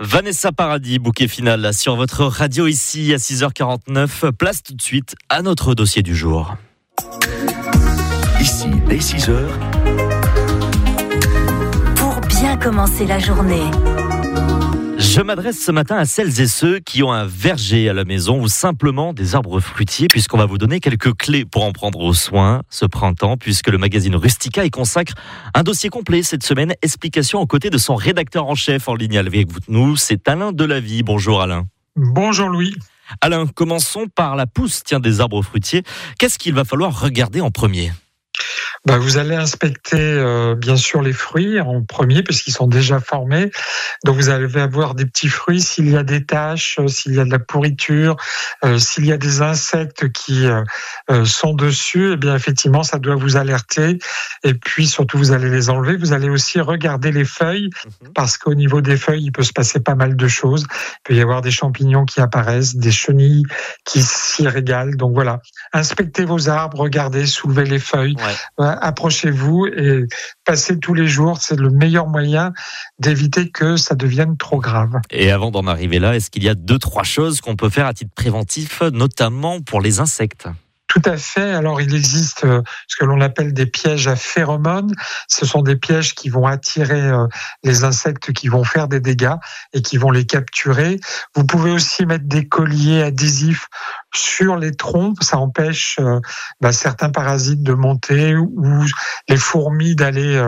Vanessa Paradis, bouquet final sur votre radio ici à 6h49. Place tout de suite à notre dossier du jour. Ici, dès 6h. Pour bien commencer la journée. Je m'adresse ce matin à celles et ceux qui ont un verger à la maison ou simplement des arbres fruitiers, puisqu'on va vous donner quelques clés pour en prendre soin ce printemps, puisque le magazine Rustica y consacre un dossier complet cette semaine. Explication aux côtés de son rédacteur en chef en ligne avec nous, c'est Alain Delavie. Bonjour Alain. Bonjour Louis. Alain, commençons par la pousse des arbres fruitiers. Qu'est-ce qu'il va falloir regarder en premier ? Vous allez inspecter bien sûr les fruits en premier puisqu'ils sont déjà formés. Donc vous allez avoir des petits fruits s'il y a des taches, s'il y a de la pourriture, s'il y a des insectes qui sont dessus, eh bien effectivement ça doit vous alerter. Et puis surtout vous allez les enlever. Vous allez aussi regarder les feuilles parce qu'au niveau des feuilles il peut se passer pas mal de choses. Il peut y avoir des champignons qui apparaissent, des chenilles qui s'y régalent. Donc voilà, inspectez vos arbres, regardez, soulevez les feuilles. Ouais. Approchez-vous et passez tous les jours. C'est le meilleur moyen d'éviter que ça devienne trop grave. Et avant d'en arriver là, est-ce qu'il y a 2-3 choses qu'on peut faire à titre préventif, notamment pour les insectes ? Tout à fait. Alors, il existe ce que l'on appelle des pièges à phéromones. Ce sont des pièges qui vont attirer les insectes qui vont faire des dégâts et qui vont les capturer. Vous pouvez aussi mettre des colliers adhésifs sur les troncs. Ça empêche certains parasites de monter ou les fourmis d'aller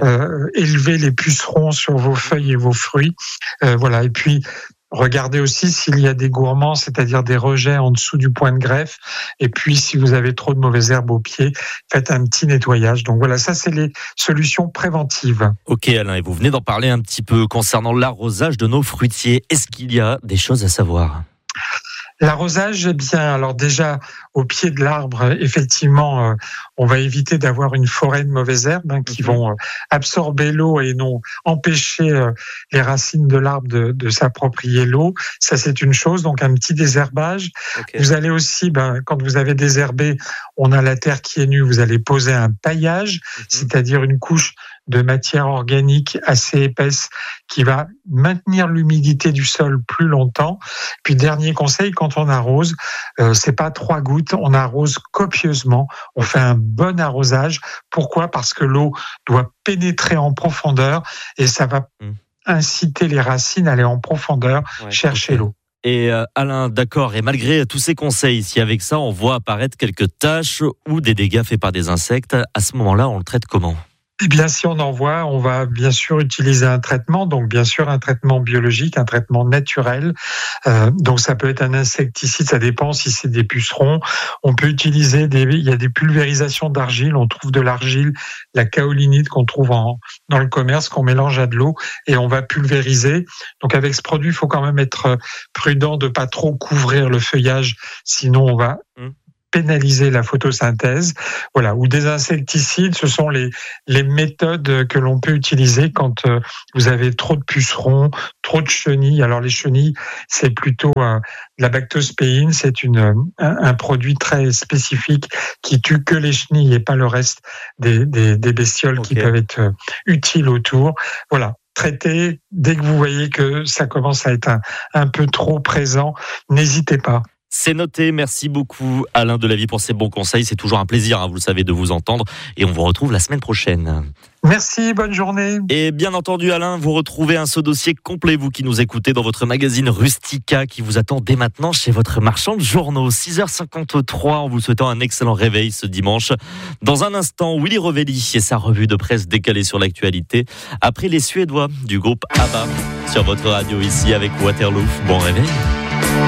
élever les pucerons sur vos feuilles et vos fruits. Voilà. Et puis, regardez aussi s'il y a des gourmands, c'est-à-dire des rejets en dessous du point de greffe. Et puis, si vous avez trop de mauvaises herbes au pied, faites un petit nettoyage. Donc voilà, ça, c'est les solutions préventives. Ok Alain, et vous venez d'en parler un petit peu concernant l'arrosage de nos fruitiers. Est-ce qu'il y a des choses à savoir ? L'arrosage, eh bien, alors déjà, au pied de l'arbre, effectivement, on va éviter d'avoir une forêt de mauvaises herbes qui vont absorber l'eau et non empêcher les racines de l'arbre de s'approprier l'eau. Ça, c'est une chose, donc un petit désherbage. Okay. Vous allez aussi, quand vous avez désherbé, on a la terre qui est nue, vous allez poser un paillage, c'est-à-dire une couche de matière organique assez épaisse qui va maintenir l'humidité du sol plus longtemps. Puis dernier conseil, quand on arrose, c'est pas 3 gouttes, on arrose copieusement, on fait un bon arrosage. Pourquoi ? Parce que l'eau doit pénétrer en profondeur et ça va inciter les racines à aller en profondeur chercher l'eau. Et Alain, d'accord, et malgré tous ces conseils, si avec ça on voit apparaître quelques taches ou des dégâts faits par des insectes, à ce moment-là, on le traite comment ? Eh bien, si on en voit, on va bien sûr utiliser un traitement, donc bien sûr un traitement biologique, un traitement naturel. Donc ça peut être un insecticide, ça dépend si c'est des pucerons. On peut utiliser il y a des pulvérisations d'argile, on trouve de l'argile, la kaolinite qu'on trouve dans le commerce, qu'on mélange à de l'eau et on va pulvériser. Donc avec ce produit, il faut quand même être prudent de pas trop couvrir le feuillage, sinon on va pénaliser la photosynthèse, voilà, ou des insecticides, ce sont les méthodes que l'on peut utiliser quand vous avez trop de pucerons, trop de chenilles. Alors les chenilles, c'est plutôt la bactospéine, c'est un produit très spécifique qui tue que les chenilles et pas le reste des bestioles qui peuvent être utiles autour. Voilà. Traitez, dès que vous voyez que ça commence à être un peu trop présent, n'hésitez pas. C'est noté, merci beaucoup Alain Delavie pour ces bons conseils. C'est toujours un plaisir, vous le savez, de vous entendre. Et on vous retrouve la semaine prochaine. Merci, bonne journée. Et bien entendu Alain, vous retrouvez ce dossier complet, vous qui nous écoutez, dans votre magazine Rustica qui vous attend dès maintenant chez votre marchand de journaux. 6h53, en vous souhaitant un excellent réveil ce dimanche. Dans un instant, Willy Revelli et sa revue de presse décalée sur l'actualité. Après les Suédois du groupe ABBA sur votre radio ici avec Waterloo. Bon réveil.